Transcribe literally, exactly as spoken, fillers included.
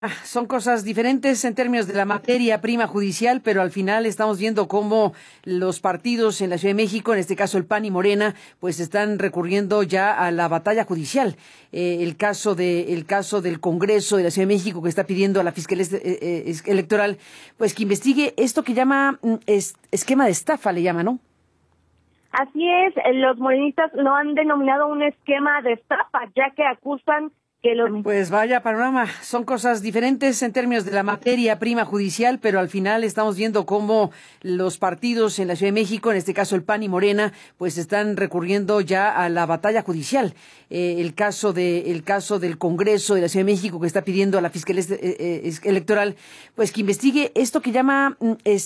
Ah, Son cosas diferentes en términos de la materia prima judicial, pero al final estamos viendo cómo los partidos en la Ciudad de México, en este caso el P A N y Morena, pues están recurriendo ya a la batalla judicial. Eh, el caso de, el caso del Congreso de la Ciudad de México que está pidiendo a la Fiscalía eh, eh, Electoral, pues que investigue esto que llama mm, es, esquema de estafa, le llama, ¿no? Así es, los morenistas lo han denominado un esquema de estafa, ya que acusan que los... Pues vaya panorama, son cosas diferentes en términos de la materia prima judicial, pero al final estamos viendo cómo los partidos en la Ciudad de México, en este caso el P A N y Morena, pues están recurriendo ya a la batalla judicial. Eh, el caso de, el caso del Congreso de la Ciudad de México que está pidiendo a la Fiscalía eh, eh, Electoral, pues que investigue esto que llama mm, es,